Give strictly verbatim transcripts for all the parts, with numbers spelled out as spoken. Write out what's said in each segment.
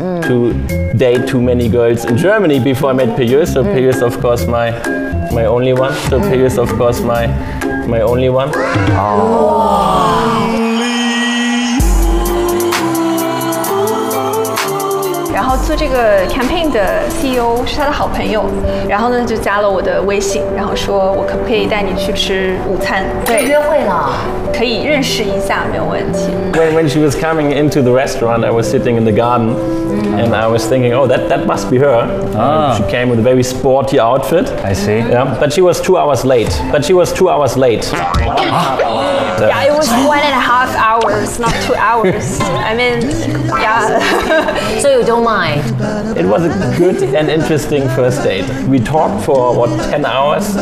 to date too many girls in Germany before I met Peyeux. So Peyeux is of course my my only one. So Peyeux is of course my my only one. Oh. 然后做这个 campaign 的 C E O 是他的好朋友，然后呢就加了我的微信，然后说我可不可以带你去吃午餐？ 对，约会了， 可以认识一下，没有问题。 When when she was coming into the restaurant, I was sitting in the garden, and I was thinking, oh, that that must be her. Ah. She came with a very sporty outfit. I see. Yeah, but she was two hours late. But she was two hours late. Yeah, it was one and a half hours, not two hours. I mean, yeah. So you don't mind? It was a good and interesting first date. We talked for what ten hours.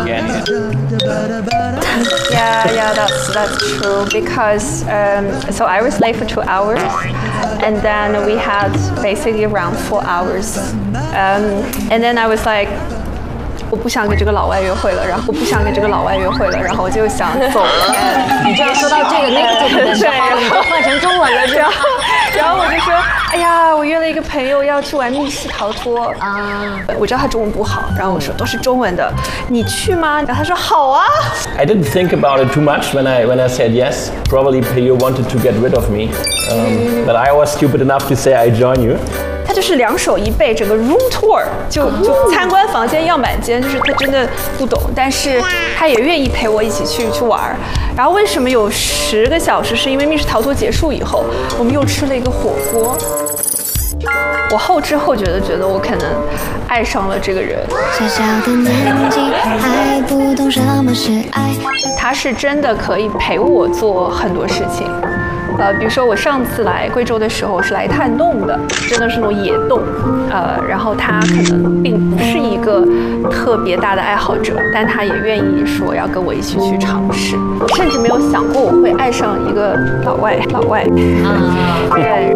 Yeah, yeah, that's that's true. Because um, so I was late for two hours, and then we had basically around four hours. Um, and then I was like. 我不想跟这个老外约会了，然后我不想跟这个老外约会了，然后我就想走了。 你就要说到这个 negative 的时候，你就换成中文了，是吧？ 然后我就说，哎呀，我约了一个朋友要去玩密室逃脱啊。我知道他中文不好，然后我说都是中文的，你去吗？然后他说好啊。 I didn't think about it too much when I when I said yes. Probably Peyeux wanted to get rid of me, um, but I was stupid enough to say I join you. 他就是两手一背，整个 room tour 就就参观房间样板间，就是他真的不懂，但是他也愿意陪我一起去去玩。然后为什么有十个小时？是因为密室逃脱结束以后，我们又吃了一个火锅。我后知后觉的觉得我可能爱上了这个人。小小的年纪还不懂什么是爱，他是真的可以陪我做很多事情。呃，比如说我上次来贵州的时候是来探洞的，真的是那种野洞，呃，然后他可能并不是一个特别大的爱好者，但他也愿意说要跟我一起去尝试。我甚至没有想过我会爱上一个老外，老外，啊，对，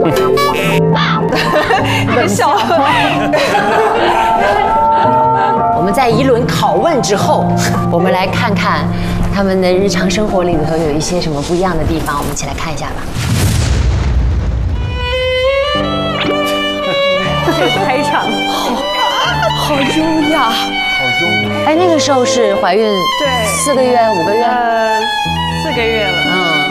你笑。 我们在一轮拷问之后，我们来看看他们的日常生活里头有一些什么不一样的地方，我们一起来看一下吧。 这个开场好好优雅，好优雅。哎，那个时候是怀孕对四个月五个月， 呃，四个月了。 嗯。